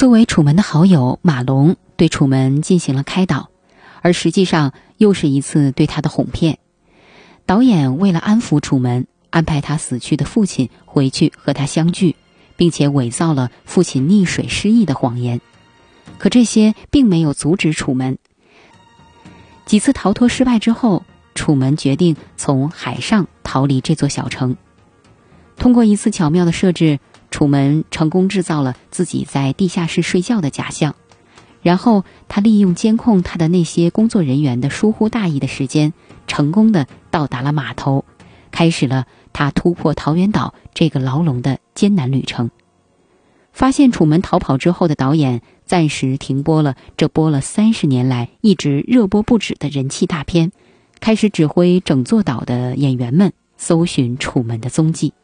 作为楚门的好友，马龙对楚门进行了开导，而实际上又是一次对他的哄骗。导演为了安抚楚门，安排他死去的父亲回去和他相聚，并且伪造了父亲溺水失忆的谎言。可这些并没有阻止楚门。几次逃脱失败之后，楚门决定从海上逃离这座小城。通过一次巧妙的设置，楚门成功制造了自己在地下室睡觉的假象，然后他利用监控他的那些工作人员的疏忽大意的时间，成功地到达了码头，开始了他突破桃源岛这个牢笼的艰难旅程。发现楚门逃跑之后的导演暂时停播了这播了30年来一直热播不止的人气大片，开始指挥整座岛的演员们搜寻楚门的踪迹。